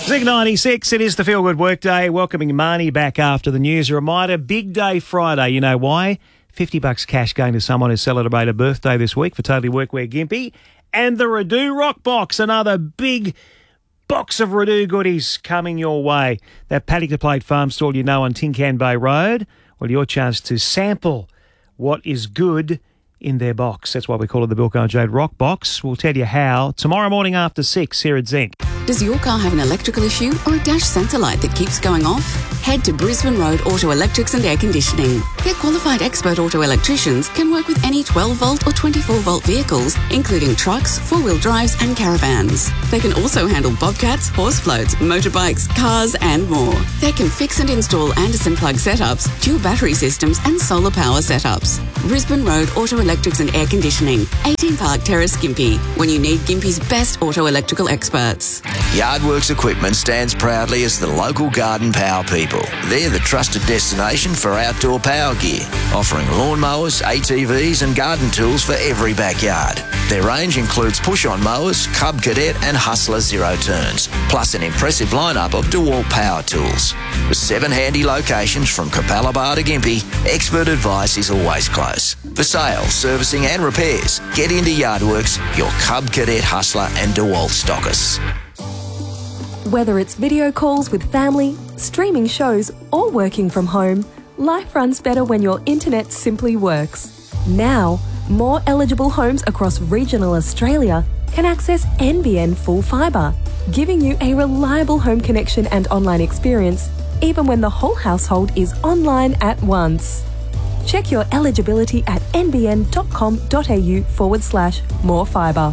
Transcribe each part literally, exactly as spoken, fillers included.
Zig ninety-six, it is the Feel Good Workday, welcoming Marnie back after the news. A reminder, big day Friday. You know why? fifty bucks cash going to someone who celebrated a birthday this week for Totally Workwear Gympie. And the Redu Rock Box, another big box of Redu goodies coming your way. That Paddock to Plate farm stall you know on Tincan Bay Road. Well, your chance to sample what is good in their box. That's why we call it the Bilko and Jade Rock Box. We'll tell you how tomorrow morning after six here at Zinc. Does your car have an electrical issue or a dash centre light that keeps going off? Head to Brisbane Road Auto Electrics and Air Conditioning. Their qualified expert auto electricians can work with any twelve volt or twenty-four volt vehicles, including trucks, four-wheel drives and caravans. They can also handle bobcats, horse floats, motorbikes, cars and more. They can fix and install Anderson plug setups, dual battery systems and solar power setups. Brisbane Road Auto Electrics and Air Conditioning, eighteen Park Terrace, Gympie, when you need Gympie's best auto electrical experts. Yardworks Equipment stands proudly as the local garden power people. They're the trusted destination for outdoor power gear, offering lawnmowers, A T Vs and garden tools for every backyard. Their range includes push-on mowers, Cub Cadet and Hustler Zero Turns, plus an impressive lineup of DeWalt power tools. With seven handy locations from Capalaba to Gympie, expert advice is always close. For sales, servicing and repairs, get into Yardworks, your Cub Cadet, Hustler and DeWalt stockists. Whether it's video calls with family, streaming shows, or working from home, life runs better when your internet simply works. Now, more eligible homes across regional Australia can access N B N Full Fibre, giving you a reliable home connection and online experience, even when the whole household is online at once. Check your eligibility at nbn.com.au forward slash more fibre.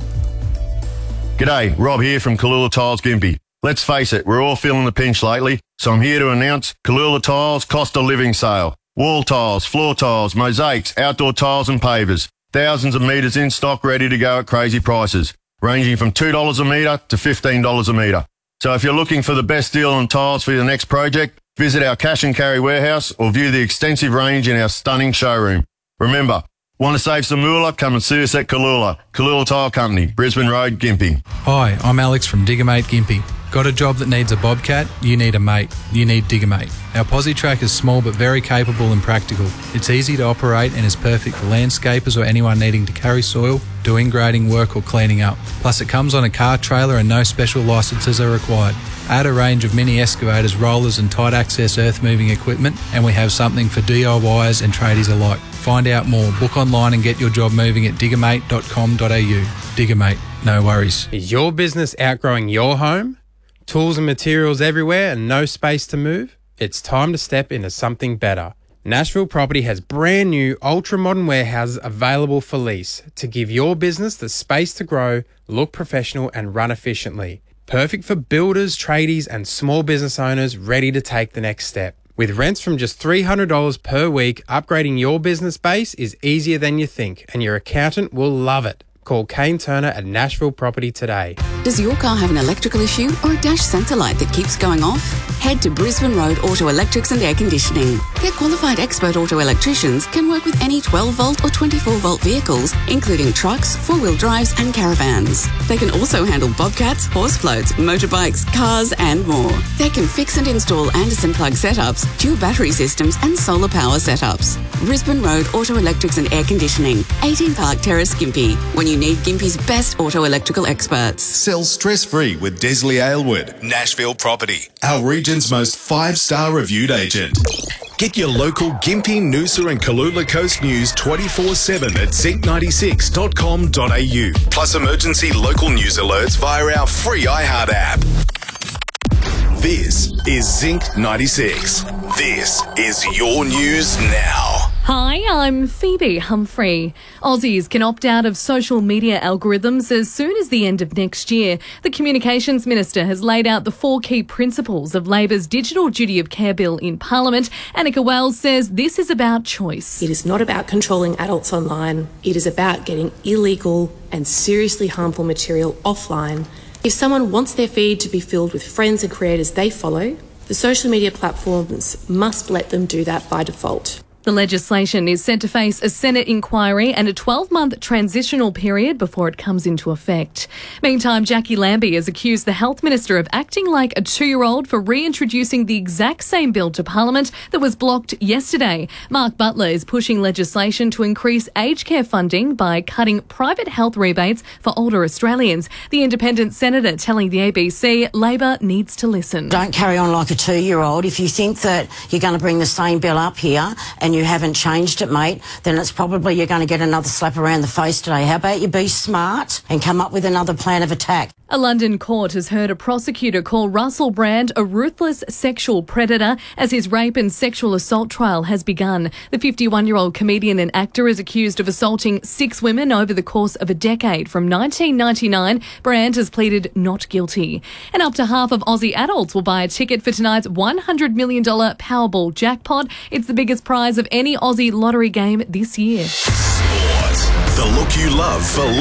G'day, Rob here from Kalula Tiles Gympie. Let's face it, we're all feeling the pinch lately, so I'm here to announce Kalula Tiles Cost of Living Sale. Wall tiles, floor tiles, mosaics, outdoor tiles and pavers. Thousands of metres in stock ready to go at crazy prices, ranging from two dollars a metre to fifteen dollars a metre. So if you're looking for the best deal on tiles for your next project, visit our cash and carry warehouse or view the extensive range in our stunning showroom. Remember, want to save some moolah? Come and see us at Kalula. Kalula Tile Company, Brisbane Road, Gympie. Hi, I'm Alex from Diggermate Gympie. Got a job that needs a bobcat? You need a mate. You need Diggermate. Our posi track is small but very capable and practical. It's easy to operate and is perfect for landscapers or anyone needing to carry soil, doing grading work or cleaning up. Plus it comes on a car trailer and no special licences are required. Add a range of mini excavators, rollers and tight access earth moving equipment, and we have something for D I Yers and tradies alike. Find out more, book online and get your job moving at diggermate dot com dot a u. Diggermate, no worries. Is your business outgrowing your home? Tools and materials everywhere and no space to move? It's time to step into something better. Nashville Property has brand new ultra-modern warehouses available for lease to give your business the space to grow, look professional and run efficiently. Perfect for builders, tradies and small business owners ready to take the next step. With rents from just three hundred dollars per week, upgrading your business base is easier than you think and your accountant will love it. Call Kane Turner at Nashville Property today. Does your car have an electrical issue or a dash centre light that keeps going off? Head to Brisbane Road Auto Electrics and Air Conditioning. Their qualified expert auto electricians can work with any twelve volt or twenty-four volt vehicles, including trucks, four-wheel drives and caravans. They can also handle bobcats, horse floats, motorbikes, cars and more. They can fix and install Anderson plug setups, dual battery systems and solar power setups. Brisbane Road Auto Electrics and Air Conditioning, eighteen Park Terrace, Gympie, when you need Gympie's best auto electrical experts. Sell stress-free with Desley Aylward, Nashville Property, our region's most five-star reviewed agent. Get your local Gympie, Noosa and Kalula Coast news twenty-four seven at zinc ninety-six dot com dot a u. Plus emergency local news alerts via our free iHeart app. This is Zinc ninety-six. This is your news now. Hi, I'm Phoebe Humphrey. Aussies can opt out of social media algorithms as soon as the end of next year. The Communications Minister has laid out the four key principles of Labor's Digital Duty of Care Bill in Parliament. Annika Wells says this is about choice. It is not about controlling adults online. It is about getting illegal and seriously harmful material offline. If someone wants their feed to be filled with friends and creators they follow, the social media platforms must let them do that by default. The legislation is set to face a Senate inquiry and a twelve-month transitional period before it comes into effect. Meantime, Jackie Lambie has accused the Health Minister of acting like a two-year-old for reintroducing the exact same bill to Parliament that was blocked yesterday. Mark Butler is pushing legislation to increase aged care funding by cutting private health rebates for older Australians. The independent senator telling the A B C Labor needs to listen. Don't carry on like a two-year-old. If you think that you're going to bring the same bill up here and you haven't changed it, mate, then it's probably you're going to get another slap around the face today. How about you be smart and come up with another plan of attack? A London court has heard a prosecutor call Russell Brand a ruthless sexual predator as his rape and sexual assault trial has begun. The fifty-one-year-old comedian and actor is accused of assaulting six women over the course of a decade. From nineteen ninety-nine, Brand has pleaded not guilty. And up to half of Aussie adults will buy a ticket for tonight's one hundred million dollars Powerball jackpot. It's the biggest prize of any Aussie lottery game this year. Sport. The look you love for